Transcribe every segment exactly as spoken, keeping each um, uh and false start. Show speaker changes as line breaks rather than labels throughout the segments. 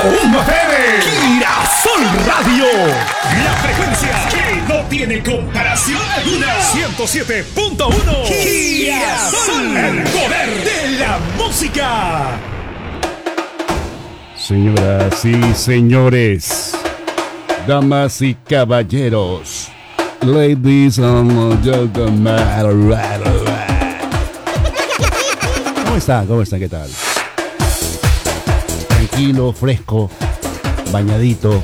uno F M. Girasol Radio. La frecuencia que no tiene comparación alguna. ciento siete punto uno. Girasol. El poder de la música.
Señoras y señores, damas y caballeros, ladies and gentlemen. ¿Cómo está? ¿Cómo está? ¿Qué tal? Tranquilo, fresco, bañadito.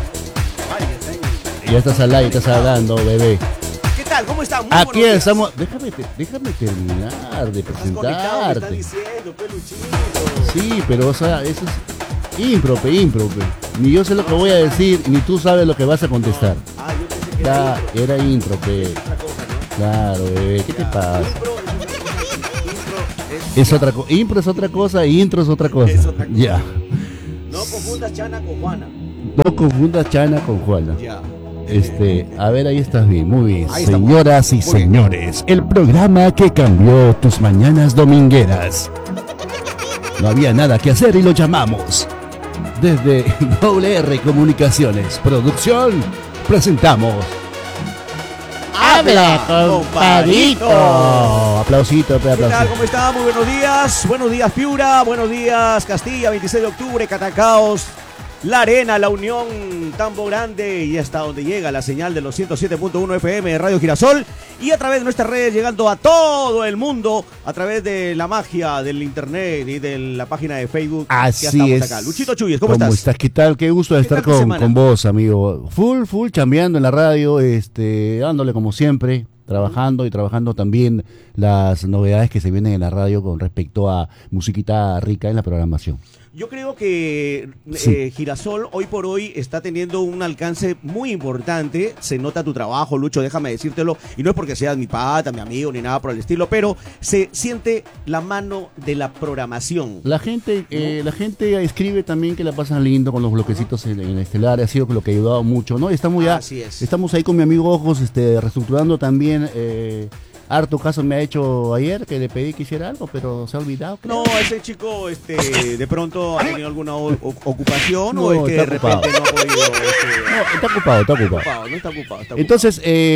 Ya estás al aire, estás hablando, bebé.
¿Qué tal? ¿Cómo están? Muy
Aquí
buenos
estamos. Déjame, te- déjame terminar de
días. Estás conectado, me
presentarte.
están diciendo, peluchito.
Sí, pero o sea, eso es imprope, imprope. Ni yo sé lo que voy a decir, ni tú sabes lo que vas a contestar.
Ah, yo pensé que
Ya,
era
era imprope.
otra cosa, ¿no?
Claro, bebé, ¿qué te pasa?
Impro es una cosa, impro es...
Es otra cosa. Impro es otra cosa y intro es otra cosa.
Es otra cosa.
Ya.
No confundas Chana con Juana.
No confundas Chana con Juana.
Ya.
Este, a ver, ahí estás bien, muy bien.
Ahí estamos.
Señoras y
Muy bien.
señores, el programa que cambió tus mañanas domingueras. No había nada que hacer y lo llamamos. Desde W R Comunicaciones Producción, presentamos
Habla, compadrito.
Aplausito, pe,
¿Qué tal?
aplausito.
¿Cómo está? Muy buenos días. Buenos días, Piura. Buenos días, Castilla. veintiséis de octubre, Catacaos. La Arena, La Unión, Tambo Grande y hasta donde llega la señal de los ciento siete punto uno F M de Radio Girasol y a través de nuestras redes llegando a todo el mundo a través de la magia del internet y de la página de Facebook.
Así
ya estamos
es.
acá. Luchito Chuyes, ¿cómo, estás?
¿Qué tal? Qué gusto de
¿Qué
estar
tal tu
con,
semana?
con vos, amigo. Full, full, chambeando en la radio, este, dándole como siempre, trabajando y trabajando también las novedades que se vienen en la radio con respecto a musiquita rica en la programación.
Yo creo que
Sí.
eh, Girasol hoy por hoy está teniendo un alcance muy importante. Se nota tu trabajo, Lucho, déjame decírtelo. Y no es porque seas mi pata, mi amigo, ni nada por el estilo, pero se siente la mano de la programación.
La gente, eh, la gente escribe también que la pasan lindo con los bloquecitos en, en Estelar, ha sido lo que ha ayudado mucho, ¿no? Estamos ya,
Así es.
estamos ahí con mi amigo Ojos, este, reestructurando también. Eh, harto caso me ha hecho ayer que le pedí que hiciera algo, pero se ha olvidado. creo.
No, ese chico este, de pronto ha tenido alguna o- o- ocupación
No,
o es que de
está ocupado.
repente no ha podido. este,
No, está ocupado, está ocupado.
ocupado, no está ocupado, está ocupado.
Entonces,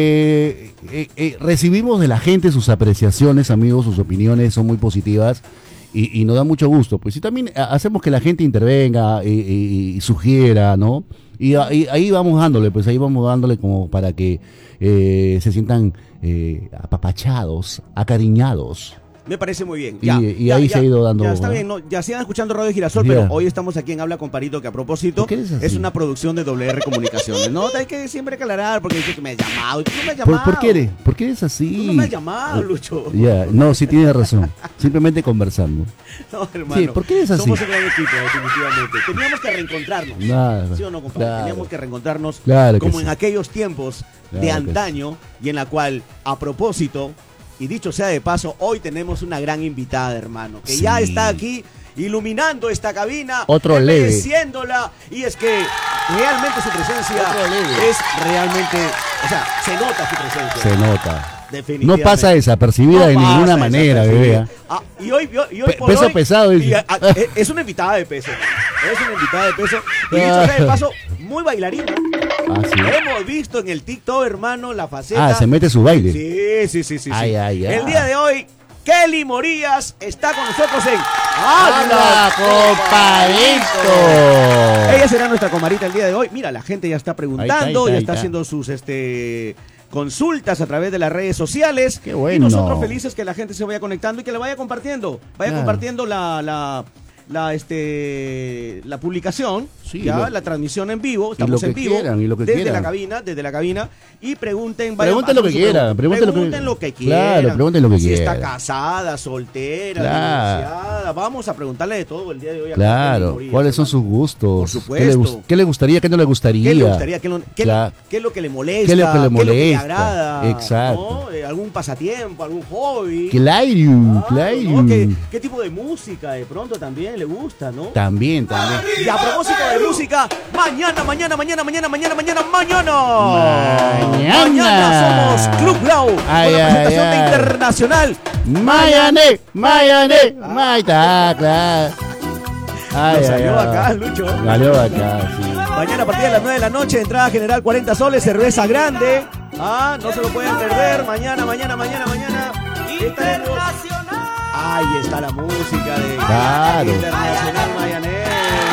eh, eh, eh, recibimos de la gente sus apreciaciones, amigos, sus opiniones son muy positivas y, y nos da mucho gusto. Pues y también eh, hacemos que la gente intervenga y, y- y sugiera, ¿no? Y, a- y ahí vamos dándole, pues ahí vamos dándole como para que eh, se sientan eh, apapachados, acariñados.
Me parece muy bien.
Y-
Ya,
y
ya,
ahí
ya,
se ha ido dando,
Ya está
¿no?
bien, no, ya sigan escuchando Radio Girasol,
Ya.
pero hoy estamos aquí en Habla Comparito, que a propósito
¿Por qué eres así?
es una producción de W R Comunicaciones. No, hay que siempre aclarar porque dice que me has llamado. y Tú no me has
¿Por,
llamado.
por qué eres? ¿Por qué eres así?
Tú no me has llamado, Lucho.
Ya, no, sí tienes razón. Simplemente conversando.
No, hermano.
Sí, ¿por qué eres así?
Somos un gran equipo, definitivamente. Teníamos que reencontrarnos.
Nada.
¿Sí o no, compadre?
Claro.
Teníamos que reencontrarnos
Claro que
como
sí.
en aquellos tiempos
Claro
de
que
antaño y en la cual, a propósito, y dicho sea de paso, hoy tenemos una gran invitada, hermano, que
Sí.
ya está aquí iluminando esta cabina,
Otro leve.
embelleciéndola, y es que realmente su presencia
Otro leve.
es realmente, o sea, se nota su presencia.
Se nota.
Definitivamente.
No pasa desapercibida
No
de
pasa
ninguna manera,
desapercibida.
bebé.
Ah, y hoy, y hoy- y hoy
Pe-
por
peso
hoy-
pesado, dice.
y, a- a- es- es una invitada de peso. Es una invitada de peso. Y dicho sea de paso, muy bailarina.
Ah, sí.
Hemos visto en el TikTok, hermano, la faceta.
Ah, se mete su baile.
Sí, sí, sí, sí.
Ay,
sí.
ay, ay.
El día de hoy, Kelly Morías está con nosotros en
¡Habla, compadrito!
Ella será nuestra comarita el día de hoy. Mira, la gente ya está preguntando,
Ahí está, ahí está,
ya
ahí
está
está.
haciendo sus este consultas a través de las redes sociales.
Qué bueno.
Y nosotros felices que la gente se vaya conectando y que la vaya compartiendo. Vaya
Claro.
compartiendo la, la, la, este, la publicación,
Sí,
ya,
lo-
la transmisión en vivo.
y
Estamos
lo que
en vivo.
quieran, y lo que
desde
quieran.
la cabina, desde la cabina. Y pregunten, vayan
Pregunten lo que
haciendo su
quieran,
pregunta.
pregunten lo que-
Pregunten lo que
Claro,
quieran.
pregunten lo que
si está
quieran.
casada, soltera,
Claro.
divorciada. Vamos a preguntarle de todo el día de hoy. a Kelly
Claro,
Morías,
¿cuáles son
hermano.
sus gustos?
Por supuesto.
¿Qué le, gus- qué le gustaría, qué no le gustaría?
¿Qué le gustaría? ¿Qué, lo- qué-
Claro.
qué es lo que le molesta?
¿Qué es lo que le
¿Qué es lo que le
molesta?
agrada?
Exacto.
¿No? Eh, ¿Algún pasatiempo? ¿Algún hobby?
Claro,
Claro,
claro.
¿no? ¿Qué, qué tipo de música de pronto también le gusta, no?
También, también.
Y a propósito de música, mañana, mañana, mañana, mañana, mañana, mañana, mañana.
Mañana.
Mañana somos Club Blau.
Ay,
con la
ay,
presentación de
ay.
Internacional.
Mayané, Mayané, Maita, claro. Ay,
Nos
ay,
salió
ay.
acá, Lucho.
Salió acá, sí.
Mañana a partir de las nueve de la noche, entrada general cuarenta soles, cerveza grande. Ah, no se lo pueden perder. Mañana, mañana, mañana, mañana. Estaremos... Ahí está la música de
Claro.
Internacional Mayanés.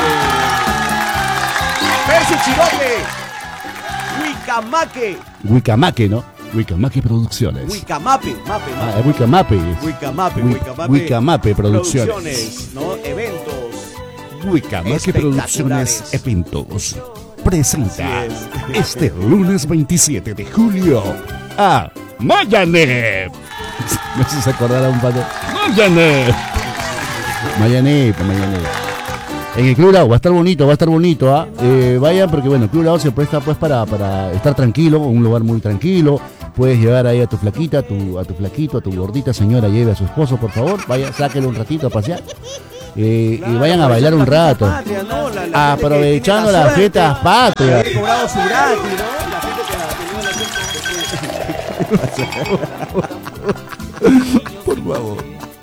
Percy Chiroque. Huicamaque.
Huicamaque, ¿no? Huicamaque Producciones.
Huicamape. Mape,
Ah,
mape.
es Huicamape.
Huicamape,
Hui-
Huicamape.
Huicamape Producciones.
¿no? Eventos.
Huicamaque Producciones
Espectaculares.
Eventos presenta
Así
este lunes veintisiete de julio a Mayané. No sé si se acordará un pato. Mayané. Mayané, pues, Mayané. En el Club Lao va a estar bonito, va a estar bonito, ¿ah? Eh, vayan porque bueno, el Club Lao se presta pues para, para estar tranquilo, un lugar muy tranquilo. Puedes llevar ahí a tu flaquita, a tu, a tu flaquito, a tu gordita señora, lleve a su esposo, por favor, vaya, sáquenlo un ratito a pasear. Eh, y vayan a bailar un rato.
Patria, ¿no? La- la gente que
Aprovechando
tiene la
las
suerte
fiestas
de
patrias.
haber cobrado su gratis, ¿no? La gente que ha tenido la
Por favor.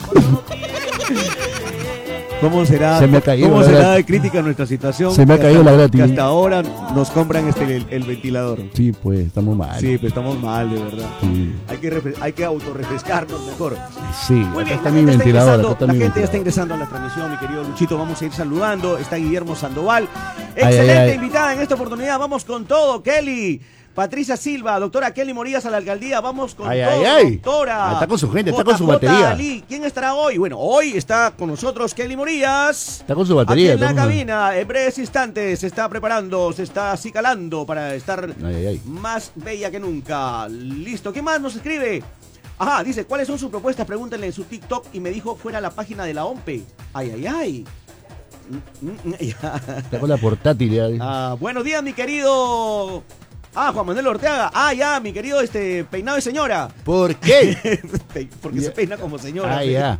¿Cómo será,
Se me ha caído
¿cómo
la
será
gratis.
de crítica nuestra situación?
Se me ha
Que
caído
hasta-
la gratis.
Que hasta ahora nos compran este el, el ventilador.
Sí, pues, estamos mal.
Sí, pero estamos mal, de verdad.
Sí.
Hay que, refre- hay que autorrefrescarnos mejor.
Sí,
Muy
acá
bien,
está
la
mi
gente está
ventilador, acá
ingresando,
está
la
mi
gente ya está
ventilador.
ingresando a la transmisión, mi querido Luchito. Vamos a ir saludando. Está Guillermo Sandoval.
Ay,
Excelente
ay, ay.
invitada en esta oportunidad. Vamos con todo, Kelly. Patricia Silva, doctora Kelly Morillas a la alcaldía. Vamos con
Ay,
todo,
ay, ay.
doctora.
Ah, está con su gente, está con su
J J
batería.
Ali. ¿Quién estará hoy? Bueno, hoy está con nosotros Kelly Morillas.
Está con su batería.
Aquí en la
está con su-
cabina, en breves instantes, se está preparando, se está acicalando para estar
Ay, ay, ay.
más bella que nunca. Listo. ¿Qué más nos escribe? Ajá, dice, ¿cuáles son sus propuestas? Pregúntenle en su TikTok y me dijo fuera la página de la O M P E. Ay, ay, ay. Mm, mm, mm, ya.
Está con la portátil ya.
Ah, buenos días, mi querido. Ah, Juan Manuel Ortega. Ah, ya, mi querido este peinado de señora.
¿Por qué?
Porque se peina como señora.
Ah, ya.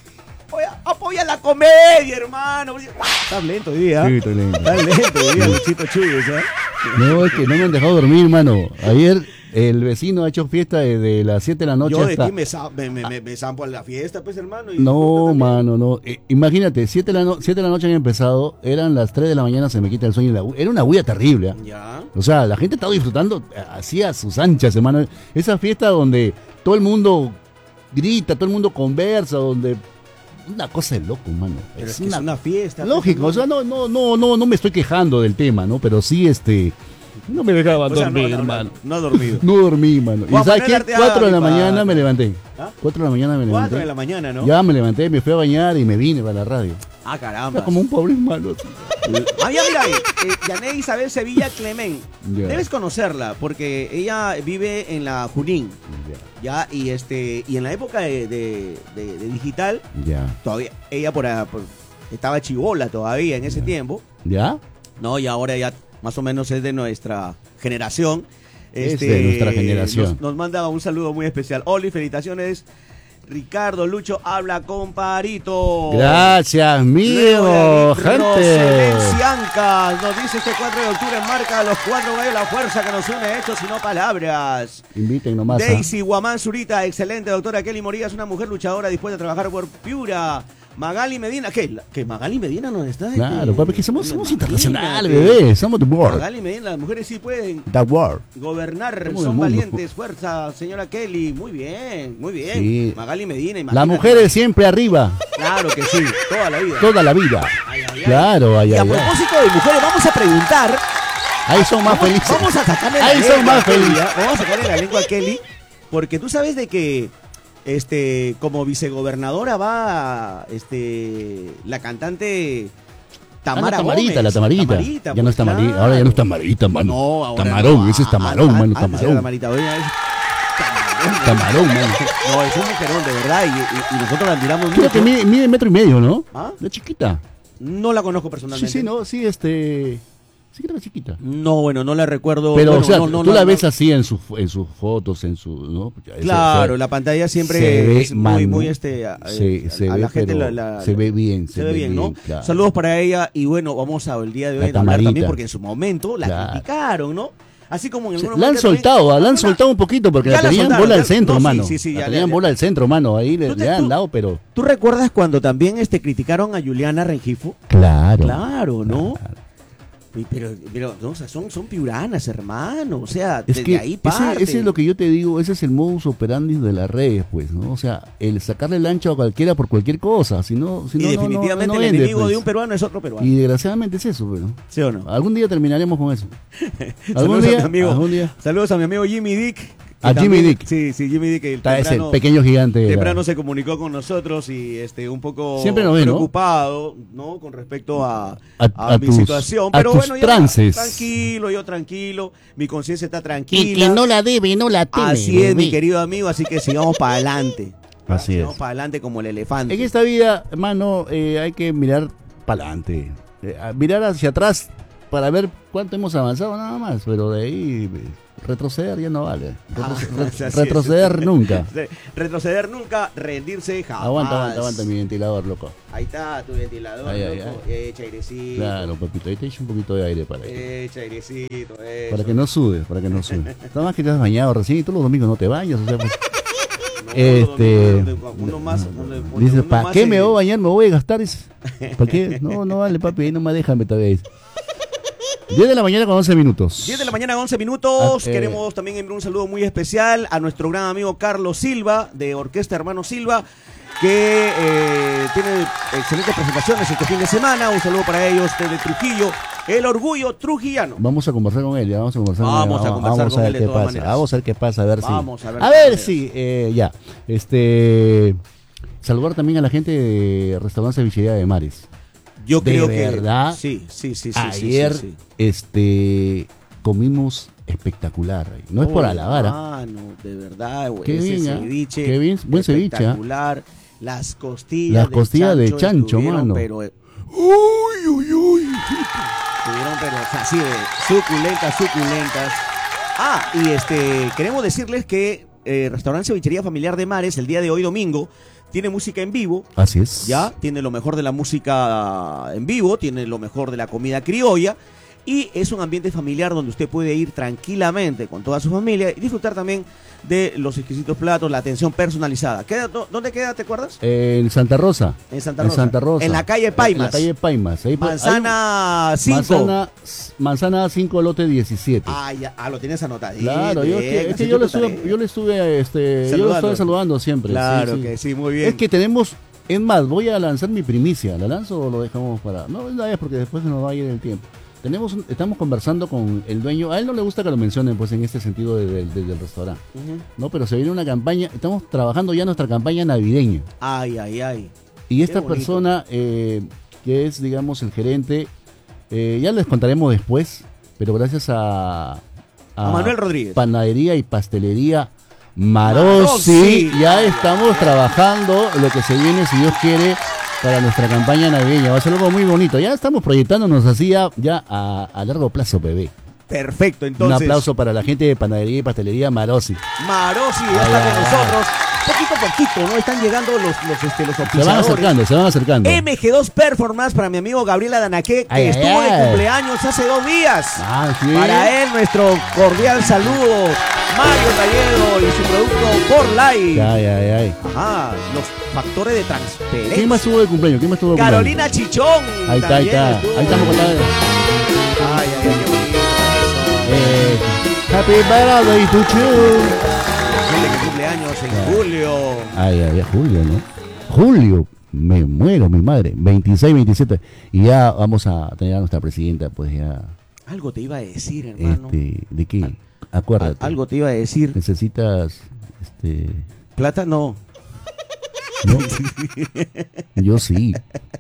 Apoya, apoya la comedia, hermano. Estás lento hoy día.
Sí, estoy lento.
Estás lento hoy día, Luchito Chuyes, ¿eh?
No, es que no me han dejado dormir, hermano. Ayer el vecino ha hecho fiesta desde las siete de la noche
Yo de
hasta...
aquí me, za- me, me, me- me zampo a la fiesta, pues, hermano. y
No,
tú también.
mano, no. Eh, imagínate, siete de, la no- siete de la noche han empezado, eran las tres de la mañana, se me quita el sueño. y la bu- Era una bulla terrible. ¿ah?
Ya.
O sea, la gente estaba disfrutando eh, así a sus anchas, hermano. Esa fiesta donde todo el mundo grita, todo el mundo conversa, donde... Una cosa de loco, hermano.
Pero es, que es una fiesta. pues,
Lógico, o sea, no, no, no, no, no me estoy quejando del tema, ¿no? Pero sí, este... No me dejaban
O sea,
dormir,
no, no, no,
hermano.
no ha dormido.
No dormí, mano. ¿Y
Juan
sabes
Manuel
qué?
Arteaga,
Cuatro de la
mi
mañana
padre.
me levanté.
¿Ah?
Cuatro de la mañana me levanté.
Cuatro de la mañana, ¿no?
Ya me levanté, me fui a bañar y me vine para la radio.
Ah, caramba.
Era como un pobre hermano.
Ah, ya, mira, eh, Yané Isabel Sevilla Clement.
Ya.
Debes conocerla porque ella vive en la Junín. Ya, y este, y en la época de, de- de- de digital,
Ya.
todavía, ella por, a- por- estaba chivola todavía en ese tiempo,
¿Ya?
¿no? Y ahora ya más o menos es de nuestra generación.
Es de nuestra generación.
Nos, nos manda un saludo muy especial. Oli, felicitaciones. Ricardo Lucho habla con Parito.
Gracias, mío,
Luego de
gente.
Roselenciancas nos dice este cuatro de octubre marca los cuatro de la fuerza que nos une hechos y no palabras.
Inviten nomás. ¿ah?
Daisy Guamán Zurita, excelente doctora Kelly Morillas, una mujer luchadora dispuesta a trabajar por Piura. Magali Medina, ¿qué? La- ¿Que Magali Medina no está?
Claro, papi, que somos, somos
Imagínate.
internacionales, bebé. Somos the world.
Magali Medina, las mujeres sí pueden
The world.
gobernar,
Somos del
son
mundo.
valientes, fuerza, señora Kelly, muy bien, muy bien.
Sí.
Magali Medina,
Las
imagínate.
mujeres siempre arriba,
Claro que sí, toda la vida.
toda la vida.
Ay, ay, ay.
Claro, ay,
Y a
ay, ay.
propósito de mujeres, vamos a preguntar.
Ahí son más
vamos,
felices.
Vamos a sacarle la
Ahí
lengua
son más
a Kelly,
felices.
¿ah? Vamos a sacarle la lengua a Kelly, porque tú sabes de que este como vicegobernadora va este la cantante Tamara
Ah, la Tamarita,
Gómez.
la Tamarita.
Tamarita,
ya
pues,
no es Tamarita,
claro.
ahora ya no es Tamarita, mano.
No, ahora
Tamarón,
no.
ese es
Ah,
Tamarón,
ah,
mano,
antes era
Tamarón.
Tamarita, ahora es Tamarón.
Tamarón, mano.
No, es un mujerón, de verdad, y, y- y nosotros la admiramos
Creo
mucho.
que mide, mide metro y medio, ¿no?
¿Ah?
De chiquita.
No la conozco
Sí,
personalmente.
sí, no, sí, este... Sí creo que chiquita.
No, bueno, no la recuerdo.
Pero,
bueno,
o sea,
no, no,
tú
no,
la
no.
ves así en, su, en sus fotos, en su... ¿no?
Claro,
Se-
la pantalla siempre
se ve,
es muy,
mano.
muy este. a-
Se-
eh,
se
a
ve,
la gente
pero
la- la-
se ve bien,
Se, ve bien, ¿no?
claro.
Saludos para ella y bueno, vamos a el día de
La
hoy a hablar
Tamarita.
también porque en su momento la
Claro.
criticaron, ¿no? Así como en
Se-
algún
la han
momento también-
soltado, la han
alguna-
soltado un poquito porque
Ya
la
la
tenían
soltaron,
bola
ya-
al centro,
no, sí,
mano.
sí, sí,
la
ya-
tenían
ya-
bola al centro, mano. Ahí le,
¿Tú te-
le han
tú-
dado, pero.
¿Tú recuerdas cuando también este criticaron a Juliana Rengifo?
Claro.
Claro, ¿no?
Claro.
Y Pero, pero no, o sea, son, son piuranas, hermano. O sea,
Es
desde
que
ahí
ese,
parte.
ese es lo que yo te digo, ese es el modus operandi de las redes, pues, ¿no? O sea, el sacarle el ancho a cualquiera por cualquier cosa, si no, si
Y
no, no, no-
definitivamente
no
el
vende,
enemigo
pues.
de un peruano es otro peruano.
Y desgraciadamente es eso, pero
¿Sí o no?
algún día terminaremos con eso. Algún
Saludos
día,
a mi amigo.
algún día.
Saludos a mi amigo Jimmy Dick. que
A Jimmy
también-
Dick.
Sí, sí, Jimmy Dick. Que
Está ese
temprano-
pequeño gigante. de la-
Temprano se comunicó con nosotros y este un poco
Siempre nos ve, ¿no?
preocupado, ¿no? Con respecto a,
A-
a
a
mi
tus-
situación.
a
Pero
tus
bueno, ya
trances.
tranquilo, yo tranquilo. Mi conciencia está
Y
tranquila.
que no la debe, no la teme.
Así es, mi
bebé.
querido amigo. Así que sigamos para adelante.
Así es.
Sigamos para adelante como el elefante.
En esta vida, hermano, eh, hay que mirar para adelante. Eh, a- mirar hacia atrás para ver cuánto hemos avanzado nada más. Pero de ahí eh, retroceder ya no vale.
Ah,
Retroce- re-
así es.
retroceder nunca.
Re- Retroceder nunca, rendirse jamás.
Aguanta, aguanta, aguanta mi ventilador, loco.
Ahí está tu ventilador,
Ay, ay,
loco.
ay.
Echa airecito.
Claro, papito, ahí te echo un poquito de aire para que,
Echa airecito, eso.
para que no sudes, para que no sudes. Nada más que te has bañado recién y todos los domingos no te bañas, o sea, pues,
No,
este,
donde- donde- uno más, donde- donde
dice,
uno
¿para
más
qué
se-
me voy a bañar? Me voy a gastar. ¿Para qué? No, no vale, papi, ahí nomás déjame todavía. dice. diez de la mañana con once minutos.
diez de la mañana, once minutos.
Ah, eh.
Queremos también enviar un saludo muy especial a nuestro gran amigo Carlos Silva, de Orquesta Hermano Silva, que eh, tiene excelentes presentaciones este fin de semana. Un saludo para ellos desde Trujillo, el orgullo trujillano.
Vamos a conversar con él, ya vamos a conversar con él.
Vamos a conversar
vamos
con
a ver
él de
qué
todas
pasa.
maneras.
Vamos a ver qué pasa, a ver
Vamos
si.
a ver
A
de
ver
todas
si, eh, ya. Este. Saludar también a la gente de Restaurante Cevichería de Mares.
Yo
De
creo
verdad,
que sí, sí, sí, sí, sí,
Ayer,
sí, sí.
este. Comimos espectacular. No es por
Oh,
alabar, ¿ah?
Mano, de verdad, güey.
Qué
Ese
bien, ¿ah?
ceviche.
Qué bien, buen ceviche, ¿ah?
Espectacular. Las costillas.
Las costillas de chancho,
estuvieron,
mano.
Pero, eh,
Uy, uy, uy.
estuvieron, pero o sea, así de suculentas, suculentas. Ah, y este, queremos decirles que eh, Restaurante Cevichería Familiar de Mares, el día de hoy, domingo, tiene música en vivo.
Así es.
Ya, tiene lo mejor de la música en vivo, tiene lo mejor de la comida criolla y es un ambiente familiar donde usted puede ir tranquilamente con toda su familia y disfrutar también de los exquisitos platos, la atención personalizada. ¿Queda, dó- ¿Dónde queda, te acuerdas?
En Santa Rosa.
En Santa
En
Rosa.
Santa Rosa.
En la calle Paimas.
En la calle Paimas. Ahí por-
Manzana
hay-
cinco.
Manzana, manzana cinco, lote diecisiete.
Ah, ya, ah, lo tienes anotadito.
Claro, yo,
bien,
que- es
así
que yo
tú
le
tu
estuve,
tarea.
yo le estuve, este, yo lo
Saludando.
estoy saludando siempre.
Claro
sí, sí.
que sí, muy bien.
Es que tenemos, es más, voy a lanzar mi primicia. ¿La lanzo o lo dejamos para? No, la es porque después se nos va a ir el tiempo. Tenemos, un- estamos conversando con el dueño. A él no le gusta que lo mencionen, pues, en este sentido de- de- de- del restaurante.
Ujú.
No, pero se viene una campaña. Estamos trabajando ya nuestra campaña navideña.
Ay, ay, ay.
Y esta
bonito.
persona, eh, que es, digamos, el gerente, eh, ya les contaremos después, pero gracias a,
A Manuel Rodríguez.
Panadería y Pastelería Marosi,
Marosi.
ya
Ay,
estamos
ay,
trabajando lo que se viene, si Dios quiere, para nuestra campaña navideña. Va a ser algo muy bonito. Ya estamos proyectándonos así ya, ya a, a largo plazo, bebé.
Perfecto, entonces.
Un aplauso para la gente de Panadería y Pastelería Marosi.
Marosi
Ay,
está
ay,
con
ay.
nosotros. Poquito a poquito, ¿no? Están llegando los, los, este, los
Se van
auspiciadores.
acercando, se van acercando.
M G dos Performance para mi amigo Gabriela Danaque, que
Ay, ay,
estuvo de
ay.
cumpleaños hace dos días.
Ah, sí.
Para él, nuestro cordial saludo. Mario Talledo y su producto Por Life.
Ay, ay, ay.
Ajá, los factores de transferencia.
¿Quién más estuvo de cumpleaños? ¿Quién más estuvo de cumpleaños?
Carolina Chichón.
Ahí está, ahí
también
está.
estuvo.
Ahí estamos con la...
Ay, ay, ay, qué bonito eso.
Eh, happy birthday to you.
Gente que cumple años en
Claro.
julio.
Ay, ay, ay, Julio, ¿no? Julio, me muero, mi madre. veintiséis, veintisiete. Y ya vamos a tener a nuestra presidenta, pues ya.
Algo te iba a decir, hermano.
Este, ¿de qué? Acuérdate.
Al- Algo te iba a decir.
Necesitas, este...
Plata no.
¿no? Yo sí.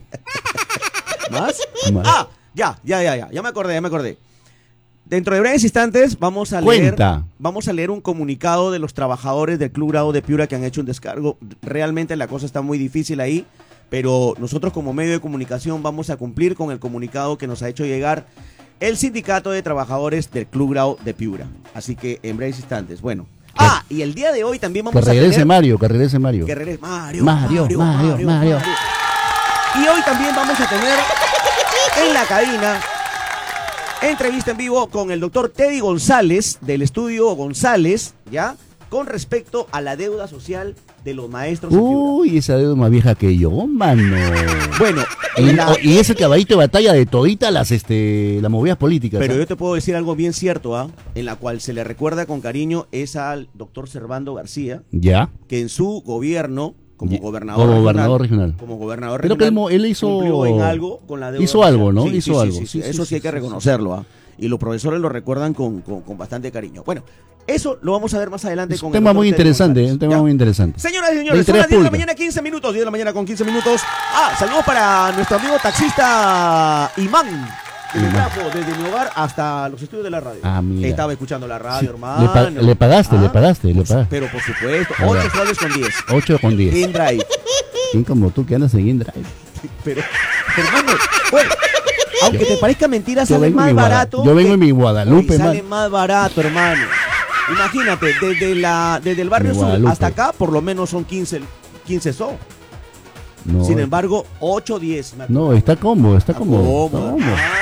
¿Más?
Más.
Ah, ya, ya, ya, ya. Ya me acordé, ya me acordé. Dentro de breves instantes vamos a leer,
Cuenta.
vamos a leer un comunicado de los trabajadores del Club Grado de Piura que han hecho un descargo. Realmente la cosa está muy difícil ahí, pero nosotros como medio de comunicación vamos a cumplir con el comunicado que nos ha hecho llegar el Sindicato de Trabajadores del Club Grado de Piura. Así que en breves instantes, bueno. Ah, y el día de hoy también vamos
Que
a
regrese
tener...
Mario, que regrese Mario.
Que regrese Mario,
Mario,
Mario,
Mario,
Mario,
Mario.
Mario. Y hoy también vamos a tener en la cabina Entrevista en vivo con el doctor Teddy González, del estudio González, ¿ya? Con respecto a la deuda social de los maestros.
Uy, esa deuda es más vieja que yo, mano.
Bueno,
y,
la...
y ese caballito de batalla de todita las, este, las movidas políticas.
Pero
¿eh?
yo te puedo decir algo bien cierto, ¿ah? En la cual se le recuerda con cariño es al doctor Servando García.
Ya.
Que en su gobierno, como
ya.
gobernador,
como
regional,
gobernador regional.
Como gobernador
Creo
regional.
que él, él hizo.
Cumplió en algo con la deuda
hizo
social.
algo, ¿no?
Sí,
hizo
sí,
algo.
Sí, sí,
sí,
eso sí, sí hay que reconocerlo, ¿ah? Y los profesores lo recuerdan con, con, con bastante cariño. Bueno, eso lo vamos a ver más adelante
es
con
un tema muy interesante, un tema
¿ya?
muy interesante.
Señoras y señores, son las diez de la mañana, quince minutos, diez de la mañana con quince minutos. Ah, saludos para nuestro amigo taxista Imán, que me trajo desde mi hogar hasta los estudios de la radio.
Ah, mira.
Estaba escuchando la radio,
Sí,
hermano.
Le, pa le pagaste,
¿Ah?
le pagaste,
Pues,
le pagaste.
pero por supuesto, ocho soles con diez.
ocho con diez.
InDrive.
¿Quién como tú que andas en InDrive?
Pero, hermano, bueno, aunque te parezca mentira,
Yo
sale
vengo
más
en mi Guada-
barato.
Yo vengo
que-
en mi Guadalupe,
Uy, sale
man.
más barato, hermano. Imagínate, desde la desde el barrio
Mi
sur
Guadalupe.
hasta acá, por lo menos son quince, quince so.
No,
Sin embargo, ocho, diez.
no, está cómodo, está cómodo.
cómodo,
cómodo.
hermano.